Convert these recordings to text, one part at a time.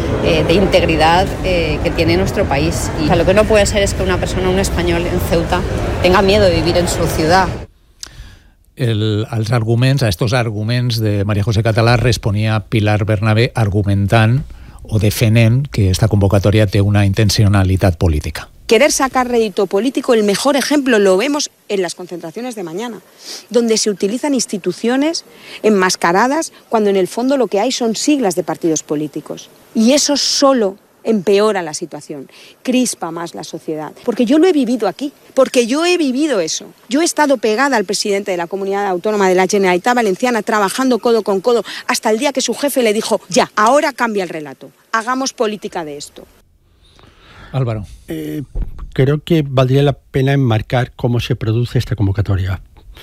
de integridad que tiene nuestro país. Y lo que no puede ser es que una persona, un español en Ceuta, tenga miedo de vivir en su ciudad. A estos arguments de María José Català responia Pilar Bernabé argumentant o defenent que esta convocatòria té una intencionalitat política. Querer sacar rédito político, el mejor ejemplo lo vemos en las concentraciones de mañana, donde se utilizan instituciones enmascaradas cuando en el fondo lo que hay son siglas de partidos políticos. Y eso solo empeora la situación, crispa más la sociedad. Porque yo lo he vivido aquí, porque yo he vivido eso. Yo he estado pegada al presidente de la Comunidad Autónoma de la Generalitat Valenciana, trabajando codo con codo, hasta el día que su jefe le dijo, ya, ahora cambia el relato, hagamos política de esto. Álvaro. Creo que valdría la pena enmarcar cómo se produce esta convocatoria.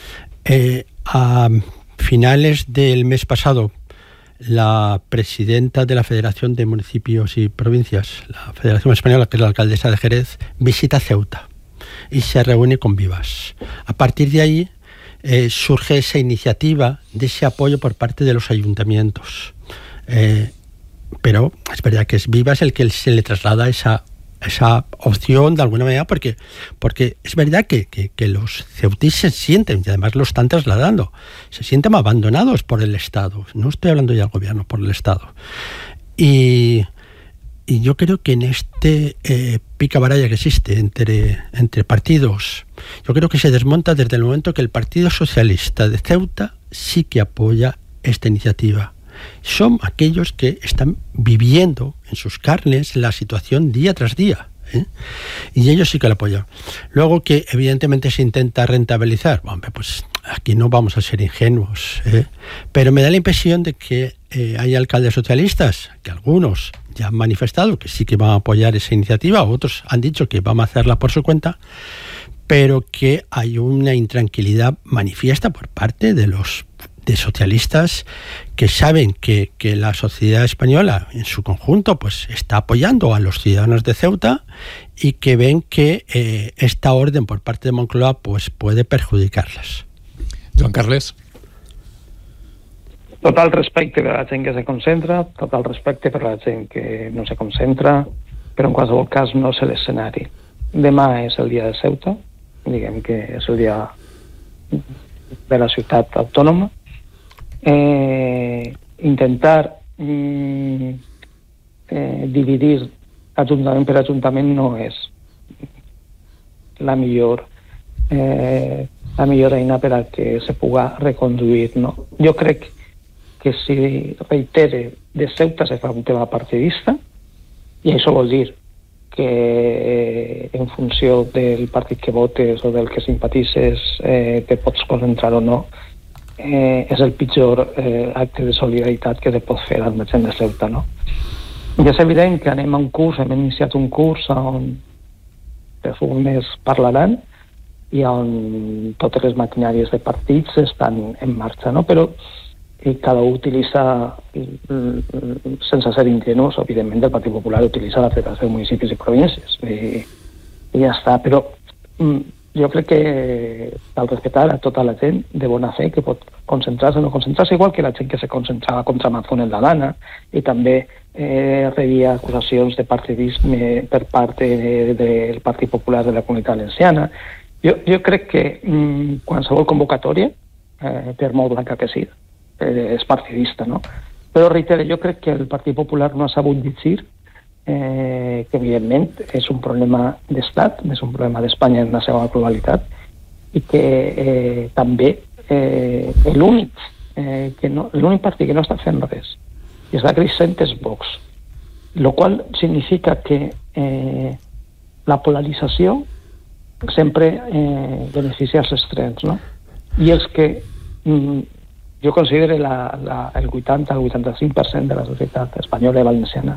A finales del mes pasado, la presidenta de la Federación de Municipios y Provincias, la Federación Española, que es la alcaldesa de Jerez, visita Ceuta y se reúne con Vivas. A partir de ahí surge esa iniciativa de ese apoyo por parte de los ayuntamientos. Pero es verdad que es Vivas el que se le traslada esa opción de alguna manera, porque es verdad que los ceutíes se sienten, y además lo están trasladando, se sienten abandonados por el Estado. No estoy hablando ya del gobierno, por el Estado. Y yo creo que en este picabaralla que existe entre partidos, yo creo que se desmonta desde el momento que el Partido Socialista de Ceuta sí que apoya esta iniciativa. Son aquellos que están viviendo en sus carnes la situación día tras día, y ellos sí que lo apoyan. Luego que evidentemente se intenta rentabilizar, bueno, pues aquí no vamos a ser ingenuos, pero me da la impresión de que hay alcaldes socialistas, que algunos ya han manifestado que sí que van a apoyar esa iniciativa, otros han dicho que van a hacerla por su cuenta, pero que hay una intranquilidad manifiesta por parte de socialistas que saben que la sociedad española en su conjunto pues está apoyando a los ciudadanos de Ceuta y que ven que esta orden por parte de Moncloa pues puede perjudicarlas. Joan Carles. Total respecte per a la gent que se concentra, total respecte per a la gent que no se concentra, però en qualsevol cas no és l'escenari. Demà és el dia de Ceuta, diguem que és el dia de la ciutat autònoma. Intentar dividir ajuntament per ajuntament no és la millor eina per a que se puga reconduir, no? Jo crec que si reitere de Ceuta se fa un tema partidista, i això vol dir que en funció del partit que votes o del que simpatitzes te pots concentrar o no, és el pitjor acte de solidaritat que te pot fer amb la gent de Ceuta, no? I és evident que anem a un curs, hem iniciat un curs on els urnes parlaran i on totes les maquinàries de partits estan en marxa, no? Però cada un utilitza, sense ser ingenus, evidentment el Partit Popular utilitza la Federació de Municipis i Províncies i ja està, però jo crec que cal respectar a tota la gent de bona fe que pot concentrar-se o no concentrar-se, igual que la gent que se concentrava contra Mazón en la Dana i també rebia acusacions de partidisme per part del Partit Popular de la Comunitat Valenciana. Jo crec que qualsevol convocatòria, per molt blanca que sigui, és partidista, no? Però reitero, jo crec que el Partit Popular no ha sabut llegir que evidentment és un problema d'estat, és un problema d'Espanya en la seva globalitat i que també l'únic partit que no està fent res i està creixent és Vox, el qual significa que la polarització sempre beneficia els extrems, no? I els que jo considero el 80-85% de la societat espanyola i valenciana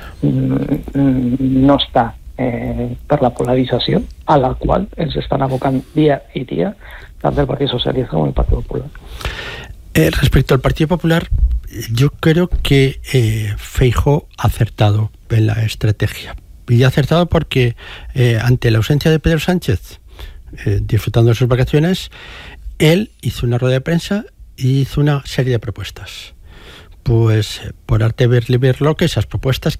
no està per la polarització a la qual ens estan abocant dia i dia tant el Partit Socialista com el Partit Popular. Respecto al Partido Popular, yo creo que Feijóo ha acertado en la estrategia. Y ha acertado porque ante la ausencia de Pedro Sánchez, disfrutando de sus vacaciones, él hizo una rueda de prensa y hizo una serie de propuestas. Pues por arte de verlo, que esas propuestas